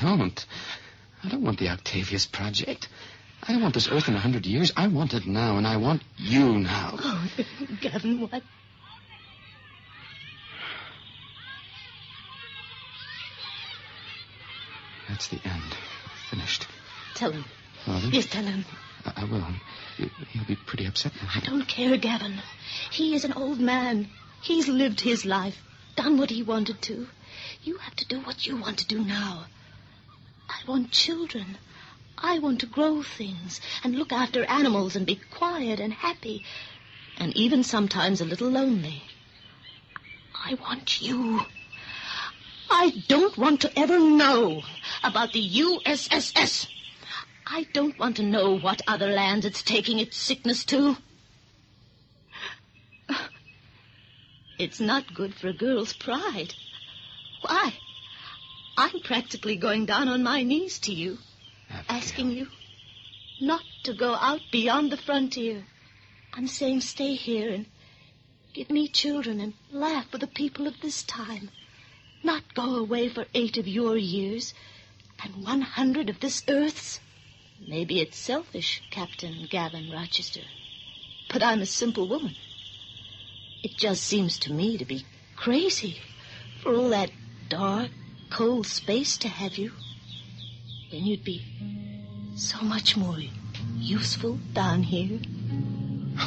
don't. I don't want the Octavius Project. I don't want this Earth in 100 years. I want it now, and I want you now. Oh, Gavin, what? That's the end. Finished. Tell him. Father? Yes, tell him. I will. He'll be pretty upset now. I don't care, Gavin. He is an old man. He's lived his life, done what he wanted to. You have to do what you want to do now. I want children. I want to grow things and look after animals and be quiet and happy and even sometimes a little lonely. I want you. I don't want to ever know about the USSS. I don't want to know what other lands it's taking its sickness to. It's not good for a girl's pride. Why? I'm practically going down on my knees to you, asking you not to go out beyond the frontier. I'm saying stay here and give me children and laugh with the people of this time. Not go away for 8 of your years and 100 of this Earth's. Maybe it's selfish, Captain Gavin Rochester, but I'm a simple woman. It just seems to me to be crazy for all that dark, cold space to have you. Then you'd be so much more useful down here.